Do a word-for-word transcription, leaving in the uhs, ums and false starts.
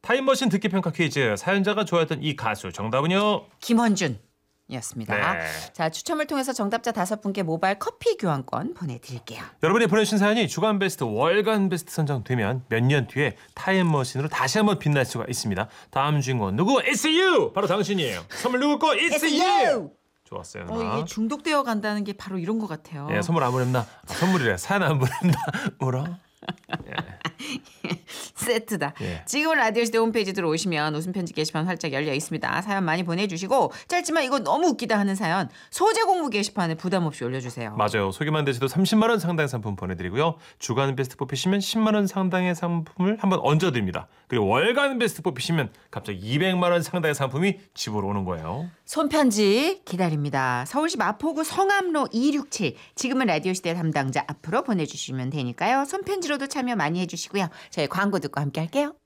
타임머신 듣기 평가 퀴즈. 사연자가 좋아했던 이 가수 정답은요? 김원준. 이었습니다. 네. 자, 추첨을 통해서 정답자 다섯 분께 모바일 커피 교환권 보내드릴게요. 여러분이 보내주신 사연이 주간 베스트, 월간 베스트 선정되면 몇 년 뒤에 타임머신으로 다시 한번 빛날 수가 있습니다. 다음 주인공 누구? It's you! 바로 당신이에요. 선물 누구 거? It's, It's you! you! 좋았어요. 어, 누나. 이게 중독되어 간다는 게 바로 이런 것 같아요. 예, 선물 안 보냈나? 아, 선물이래. 사연 안 보냈나? 울어? 예. 세트다. 예. 지금은 라디오 시대 홈페이지 들어오시면 웃음 편지 게시판 활짝 열려 있습니다. 사연 많이 보내주시고 짧지만 이거 너무 웃기다 하는 사연 소재 공부 게시판에 부담 없이 올려주세요. 맞아요. 소개만 되셔도 삼십만 원 상당의 상품 보내드리고요. 주간 베스트 뽑히시면 십만 원 상당의 상품을 한번 얹어드립니다. 그리고 월간 베스트 뽑히시면 갑자기 이백만 원 상당의 상품이 집으로 오는 거예요. 손편지 기다립니다. 서울시 마포구 성암로 이육칠. 지금은 라디오 시대 담당자 앞으로 보내주시면 되니까요. 손편지로도 참여 많이 해주시고요. 저희 광고 듣고 함께 할게요.